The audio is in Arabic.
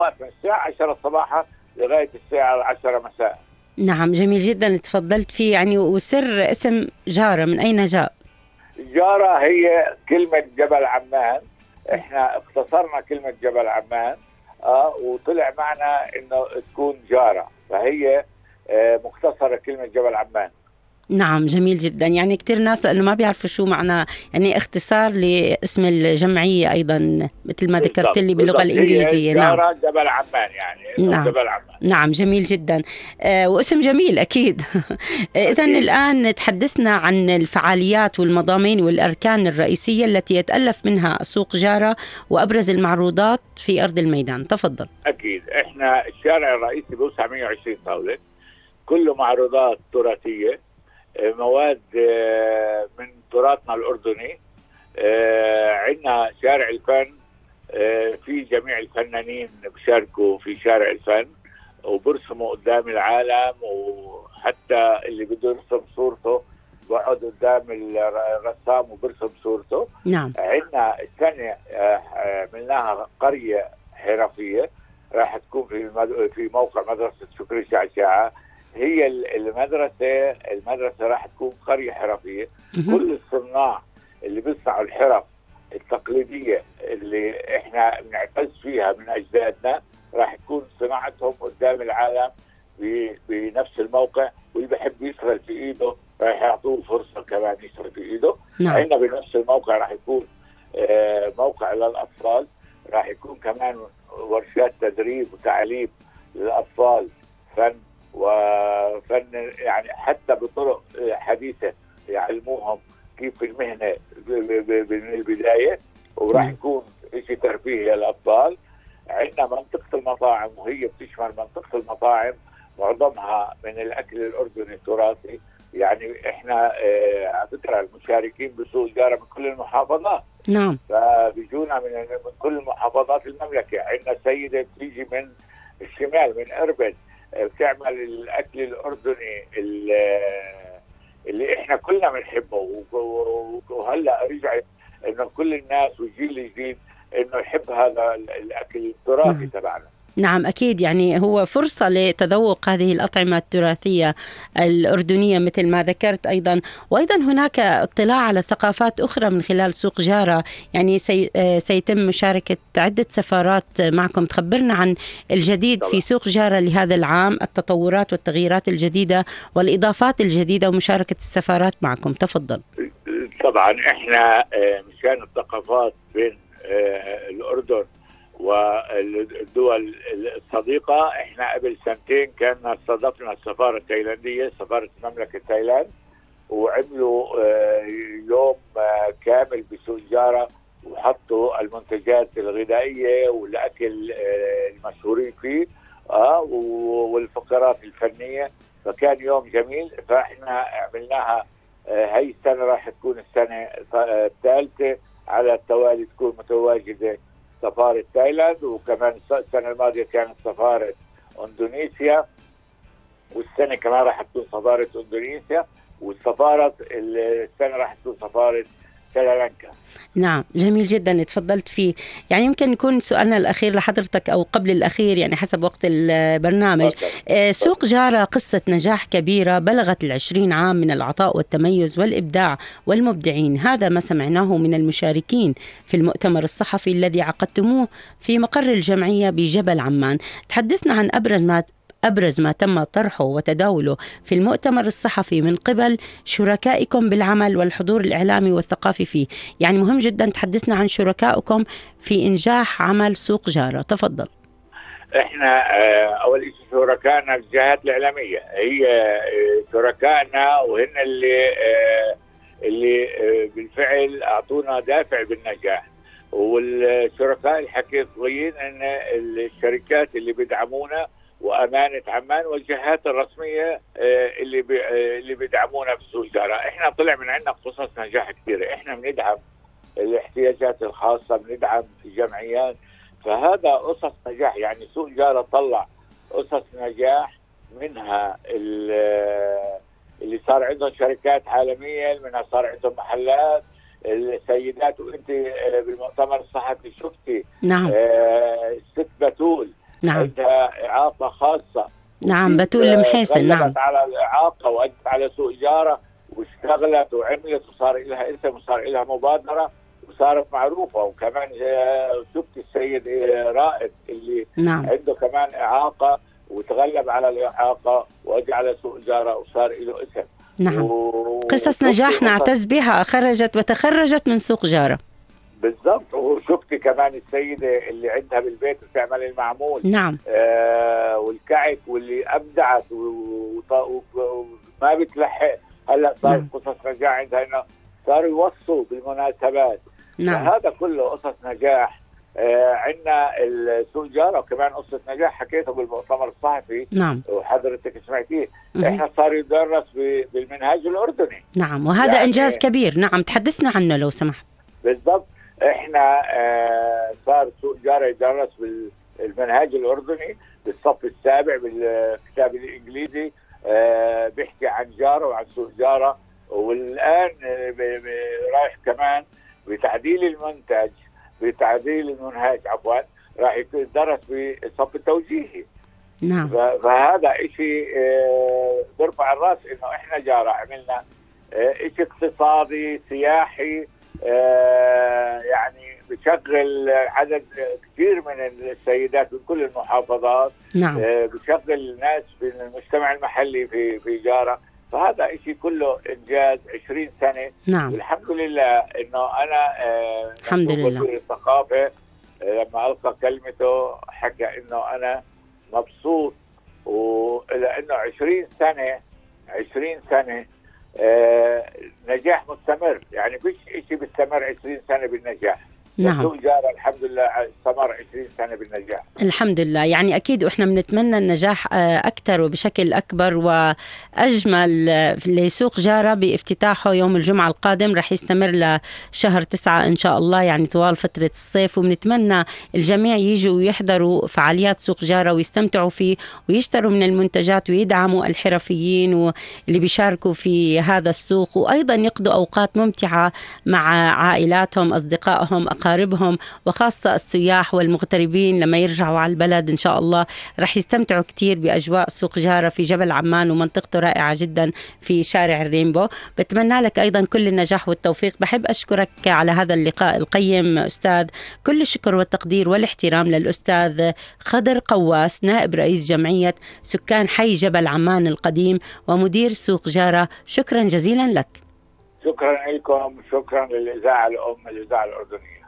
من الساعة 10 صباحا لغاية الساعة 10 مساء. نعم، جميل جدا تفضلت فيه. يعني وسر اسم جارة من أين جاء؟ جارة هي كلمة جبل عمان، احنا اختصرنا كلمة جبل عمان وطلع معنا انه تكون جارة، فهي مختصرة كلمة جبل عمان. نعم، جميل جدا. يعني كتير ناس لأنه ما بيعرفوا شو معنى، يعني اختصار لاسم الجمعية أيضا مثل ما ذكرت بالضبط لي باللغة بالضبط، هي الإنجليزية. نعم. جارة جبل عمان، يعني انه نعم. جبل عمان. نعم، جميل جدا. واسم جميل أكيد. إذن اكيد. الآن تحدثنا عن الفعاليات والمضامين والأركان الرئيسية التي يتألف منها سوق جارة وأبرز المعروضات في أرض الميدان. تفضل. اكيد، احنا الشارع الرئيسي بوسع 120 طاولة، كله معروضات تراثية، مواد من تراثنا الأردني. عندنا شارع الفن، في جميع الفنانين بيشاركوا في شارع الفن وبرسموا قدام العالم، وحتى اللي بده يرسم صورته بقعد قدام الرسام وبرسم صورته. نعم. عندنا السنة عملناها قرية حرفية، راح تكون في موقع مدرسة شكري شعشاعة. هي المدرسة راح تكون قرية حرفية. كل الصناع اللي بيصنعوا الحرف التقليدية اللي احنا بنعتز فيها من اجدادنا راح تكون صناعتهم قدام العالم بنفس الموقع، واللي بحب يشتغل في ايده راح يعطوه فرصة كمان يشتغل في ايده. نعم. عندنا بنفس الموقع راح يكون موقع للاطفال، راح يكون كمان ورشات تدريب وتعليم للاطفال، فن وفن يعني حتى بطرق حديثة يعلموهم كيف المهنة من البداية، وراح يكون شيء ترفيهي للأطفال. عندنا منطقة المطاعم، وهي بتشمل منطقة المطاعم معظمها من الأكل الأردني التراثي. يعني احنا على فكرة المشاركين بسوق جارة من كل المحافظات. نعم. فبيجونا من كل محافظات المملكة. عندنا سيدة بتيجي من الشمال من أربد، بتعمل الأكل الأردني اللي احنا كلنا بنحبه، وهلا رجعت انه كل الناس والجيل الجديد انه يحب هذا الاكل التراثي تبعنا. نعم، أكيد. يعني هو فرصة لتذوق هذه الأطعمة التراثية الأردنية مثل ما ذكرت أيضا. وأيضا هناك اطلاع على ثقافات أخرى من خلال سوق جارة. يعني سيتم مشاركة عدة سفارات معكم. تخبرنا عن الجديد طبعا. في سوق جارة لهذا العام، التطورات والتغييرات الجديدة والإضافات الجديدة ومشاركة السفارات معكم. تفضل. طبعا احنا مشان الثقافات بين الأردن والدول الصديقة، احنا قبل سنتين كان استضفنا السفارة التايلاندية، سفارة مملكة تايلاند، وعملوا يوم كامل بسوق جارة، وحطوا المنتجات الغذائية والأكل المشهورين فيه والفقرات الفنية. فكان يوم جميل. فاحنا عملناها هاي السنة راح تكون السنة الثالثة على التوالي تكون متواجدة سفارة تايلاند، وكمان السنة الماضية كانت سفارة اندونيسيا، والسنة كمان راح تكون سفارة اندونيسيا، والسفارة السنة راح تكون سفارة سريلانكا. نعم، جميل جدا تفضلت فيه. يعني يمكن يكون سؤالنا الأخير لحضرتك أو قبل الأخير، يعني حسب وقت البرنامج. سوق جارة قصة نجاح كبيرة بلغت 20 عام من العطاء والتميز والإبداع والمبدعين. هذا ما سمعناه من المشاركين في المؤتمر الصحفي الذي عقدتموه في مقر الجمعية بجبل عمان. تحدثنا عن أبرز ما تم طرحه وتداوله في المؤتمر الصحفي من قبل شركائكم بالعمل والحضور الإعلامي والثقافي فيه. يعني مهم جدا تحدثنا عن شركائكم في إنجاح عمل سوق جارة. تفضل. احنا اول شيء شركائنا الجهات الإعلامية هي شركائنا، وهن اللي بالفعل اعطونا دافع بالنجاح. والشركاء الحقيقيين ان الشركات اللي بيدعمونا وأمانة عمان والجهات الرسمية اللي بيدعمونا في سوق جارة. احنا طلع من عندنا قصص نجاح كثيرة. احنا بندعم الاحتياجات الخاصة، بندعم الجمعيات، فهذا قصص نجاح. يعني سوق جارة طلع قصص نجاح، منها اللي صار عندهم شركات عالمية، منها صار عندهم محلات السيدات. وانت بالمؤتمر الصحفي شفتي نعم. الست بتول نعم. عندها إعاقة خاصة. نعم، بتول المحيسن. نعم. تغلبت على الإعاقة وأجت على سوق إجارة واشتغلت وعملت وصار لها اسم وصار لها مبادرة وصارت معروفة. وكمان شفت السيد رائد اللي نعم. عنده كمان إعاقة وتغلب على الإعاقة وأجى على سوق إجارة وصار له اسم. نعم. قصص نجاح نعتز بها، خرجت وتخرجت من سوق جارة. بالضبط. وشفتي كمان السيدة اللي عندها بالبيت بتعمل المعمول. نعم. والكعك واللي أبدعت وما بتلحق. هلا صار نعم. قصص نجاح عندها إنه صاروا يوصوا بالمناسبات. نعم. هذا كله قصص نجاح. عندنا السوق جارة وكمان قصة نجاح حكيته بالمؤتمر الصحفي. نعم. وحضرتك سمعتيه. احنا صار يدرس بالمنهاج الأردني. نعم، وهذا يعني إنجاز كبير. نعم، تحدثنا عنه لو سمحت. بالضبط. احنا صار سوق جارة يدرس بالمنهاج الأردني بالصف السابع بالكتاب الإنجليزي. بيحكي عن جارة وعن سوق جارة. والآن رايح كمان بتعديل المنهاج راح يدرس بالصف التوجيهي. نعم. فهذا إشي برفع الراس إنه إحنا جارة عملنا إشي اقتصادي سياحي. يعني بشغل عدد كثير من السيدات من كل المحافظات. نعم. بشغل ناس في المجتمع المحلي في جارة. فهذا إشي كله إنجاز 20 سنة. نعم. والحمد لله إنه أنا الحمد لله وزير الثقافة لما ألقى كلمته حكى إنه أنا مبسوط ولأنه 20 سنة نجاح مستمر. يعني فيش إشي بيستمر 20 سنة بالنجاح. نعم. سوق جارة الحمد لله استمر 20 سنة بالنجاح. الحمد لله. يعني أكيد وإحنا بنتمنى النجاح أكثر وبشكل أكبر وأجمل لسوق جارة بافتتاحه يوم الجمعة القادم. رح يستمر لشهر 9 إن شاء الله، يعني طوال فترة الصيف. وبنتمنى الجميع يجوا ويحضروا فعاليات سوق جارة ويستمتعوا فيه ويشتروا من المنتجات ويدعموا الحرفيين واللي بيشاركوا في هذا السوق، وأيضا يقضوا أوقات ممتعة مع عائلاتهم، أصدقائهم، أقاربهم، وخاصة السياح والمغتربين لما يرجعوا على البلد إن شاء الله رح يستمتعوا كتير بأجواء سوق جارة في جبل عمان، ومنطقته رائعة جدا في شارع الرينبو. بتمنى لك أيضا كل النجاح والتوفيق. بحب أشكرك على هذا اللقاء القيم أستاذ. كل الشكر والتقدير والاحترام للأستاذ خضر قواس، نائب رئيس جمعية سكان حي جبل عمان القديم ومدير سوق جارة. شكرا جزيلا لك. شكرا لكم. شكرا للإذاعة الأردنية.